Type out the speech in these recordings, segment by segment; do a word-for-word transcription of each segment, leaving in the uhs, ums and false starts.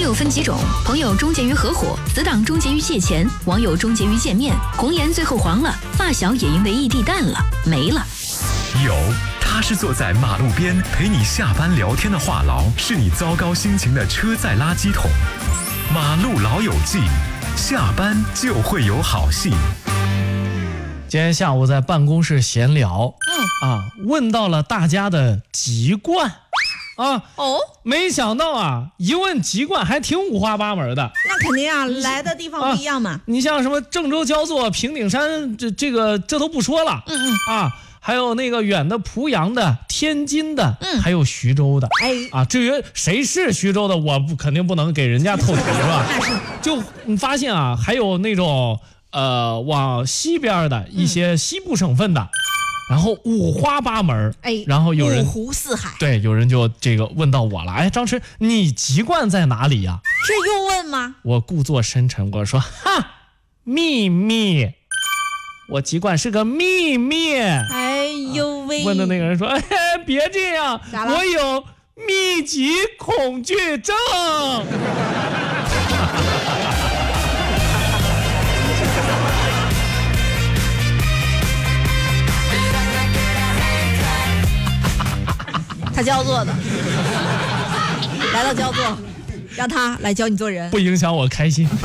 友分几种，朋友终结于合伙，死党终结于借钱，网友终结于见面，红颜最后黄了，发小也因为异地淡了，没了。 有，他是坐在马路边陪你下班聊天的话痨，是你糟糕心情的车载垃圾桶。马路老友记，下班就会有好戏。 今天下午在办公室闲聊，嗯啊，问到了大家的籍贯，啊哦， 没想到啊，一问籍贯还挺五花八门的。 那肯定啊，来的地方不一样嘛。 啊、你像什么郑州、焦作、平顶山，这这个这都不说了，嗯嗯啊，还有那个远的濮阳的、天津的，嗯，还有徐州的，哎啊，至于谁是徐州的，我不肯定不能给人家透题是吧？就你发现啊，还有那种。呃，往西边的一些西部省份的，嗯、然后五花八门，哎，然后有人五湖四海， 对，有人就这个问到我了，哎，张弛，你籍贯在哪里呀？ 这又问吗？ 我故作深沉，我说，哈，秘密，我籍贯是个秘密。 哎呦喂！ 问的那个人说，哎，别这样，我有密集恐惧症。 他焦作的，来到焦作，让他来教你做人， 不影响我开心。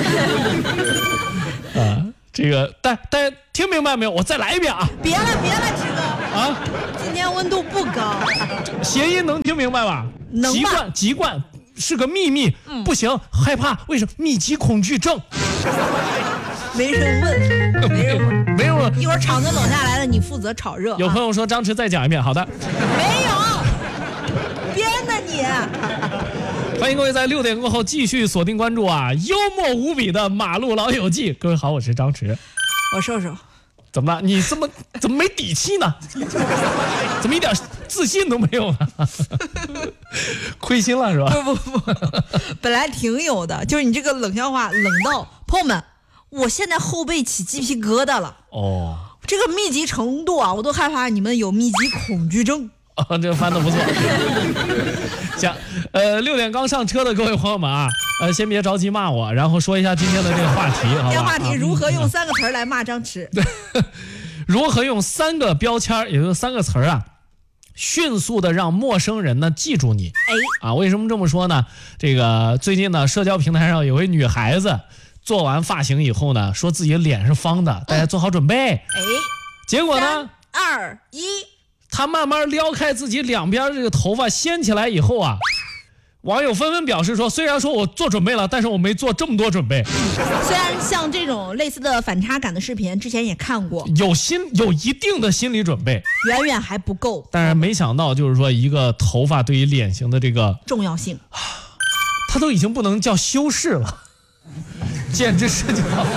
啊，这个大大家听明白没有？我再来一遍啊！ 别了别了，志哥啊！今天温度不高， 谐音能听明白吧？ 能吧？ 籍贯籍贯是个秘密，嗯、不行，害怕，为什么？密集恐惧症。 没人问，没人问， 没人问。 一会儿场子冷下来了，你负责炒热。 有朋友说张弛再讲一遍，好的。 没有，编的你。 欢迎各位在六点过后继续锁定关注啊，幽默无比的马路老友记。各位好，我是张弛。 我瘦瘦。 怎么了？你这么怎么没底气呢？怎么一点自信都没有呢？亏心了是吧？ 不不不，本来挺有的，就是你这个冷笑话冷到朋友们。我现在后背起鸡皮疙瘩了哦，这个密集程度啊，我都害怕你们有密集恐惧症。 哦，这个翻得不错。行，呃，六点刚上车的各位朋友们啊，呃，先别着急骂我，然后说一下今天的这个话题，好吧？ 今天话题如何用三个词来骂张弛？ 对，如何用三个标签，也就是三个词啊，迅速的让陌生人呢记住你。哎，啊，为什么这么说呢？这个最近呢，社交平台上有位女孩子。做完发型以后呢，说自己脸是方的，大家做好准备。哎，结果呢， 二一， 他慢慢撩开自己两边这个头发掀起来以后啊，网友纷纷表示说，虽然说我做准备了，但是我没做这么多准备。 虽然像这种类似的反差感的视频之前也看过， 有心有一定的心理准备， 远远还不够。 但是没想到，就是说一个头发对于脸型的这个重要性， 它都已经不能叫修饰了。简直是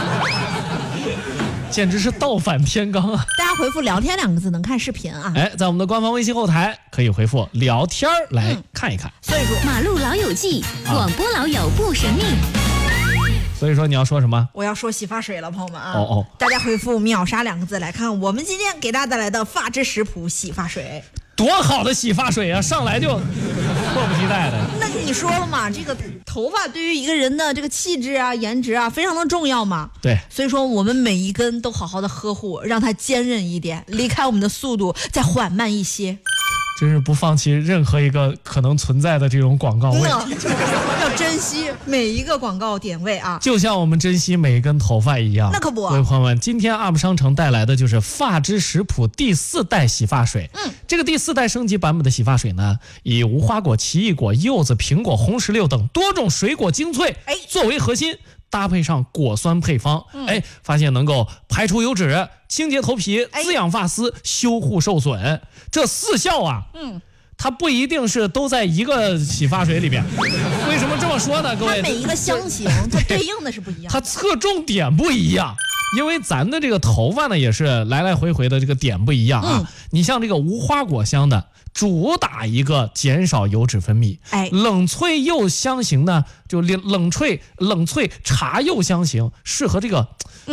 简直是倒反天罡啊！ 大家回复聊天两个字能看视频啊！ 哎，在我们的官方微信后台可以回复聊天来看一看。 嗯、所以说， 马路老友记，广播老友不神秘。 所以说你要说什么？ 我要说洗发水了，朋友们啊！ 哦哦， 大家回复秒杀两个字来看我们今天给大家带来的发之食谱洗发水。 多好的洗发水啊！上来就迫不及待的。 那你说了嘛，这个头发对于一个人的这个气质啊、颜值啊，非常的重要嘛。 对， 所以说我们每一根都好好的呵护，让它坚韧一点，离开我们的速度再缓慢一些。 真是不放弃任何一个可能存在的这种广告位， 要珍惜每一个广告点位啊！ 就像我们珍惜每一根头发一样。 那可不、啊。 各位朋友们，今天 U P 商城带来的就是发之食谱第四代洗发水。嗯，这个第四代升级版本的洗发水呢，以无花果、奇异果、柚子、苹果、红石榴等多种水果精粹哎作为核心。搭配上果酸配方，嗯、哎，发现能够排除油脂、清洁头皮、滋养发丝、修护受损，这四效啊，嗯，它不一定是都在一个洗发水里边。为什么这么说呢？各位， 它每一个香型它对应的是不一样的， 它侧重点不一样。因为咱的这个头发呢，也是来来回回的这个点不一样啊。嗯、你像这个无花果香的，主打一个减少油脂分泌。哎，冷萃柚香型呢，就冷萃冷萃茶柚香型，适合这个嗯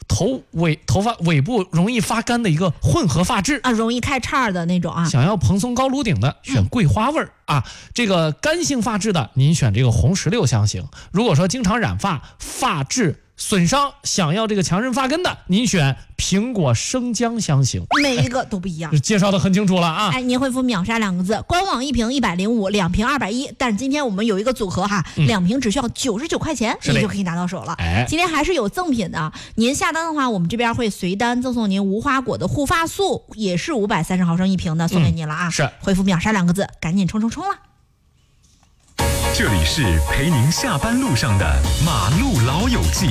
头尾头发尾部容易发干的一个混合发质啊，容易开叉的那种啊。 想要蓬松高颅顶的，选桂花味儿、嗯、啊。这个干性发质的，您选这个红石榴香型。如果说经常染发，发质损伤，想要这个强韧发根的，您选苹果生姜香型。 每一个都不一样， 哎、介绍的很清楚了啊。 哎，您回复秒杀两个字，官网一瓶一百零五，两瓶二百一。但是今天我们有一个组合哈，嗯、两瓶只需要九十九块钱，你就可以拿到手了。哎，今天还是有赠品的，您下单的话，我们这边会随单赠送您无花果的护发素，也是五百三十毫升一瓶的，送给您了啊。嗯、 是， 回复秒杀两个字，赶紧冲冲冲了。 这里是陪您下班路上的马路老友记。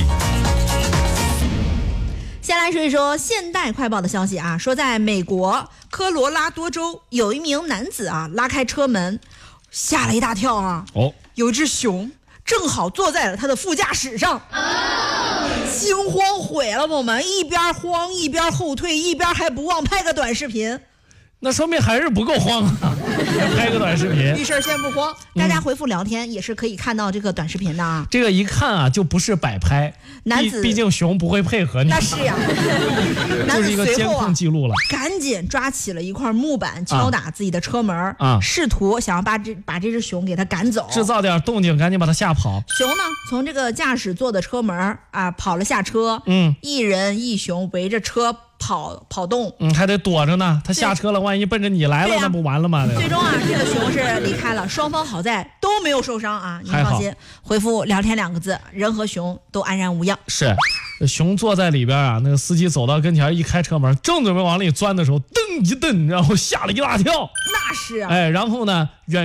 先来说一说现代快报的消息啊，说在美国科罗拉多州有一名男子啊拉开车门，吓了一大跳啊！哦，有一只熊正好坐在了他的副驾驶上，惊慌毁了，朋友们，一边慌一边后退，一边还不忘拍个短视频。 那说明还是不够慌啊！拍个短视频， 遇事先不慌。大家回复聊天也是可以看到这个短视频的啊。 这个一看啊，就不是摆拍， 男子毕竟熊不会配合你。 那是呀， 男子随后啊，记录了， 赶紧抓起了一块木板敲打自己的车门啊，试图想要把这把这只熊给它赶走， 制造点动静，赶紧把它吓跑。 熊呢，从这个驾驶座的车门啊跑了下车，嗯，一人一熊围着车跑跑动， 嗯，还得躲着呢。他下车了，万一奔着你来了，啊、那不完了吗？ 最终啊，这个熊是离开了，双方好在都没有受伤啊，您放心。回复聊天两个字，人和熊都安然无恙。 是，熊坐在里边啊，那个司机走到跟前一开车门，正准备往里钻的时候，噔一蹬，然后吓了一大跳。 那是啊， 哎，然后呢，远。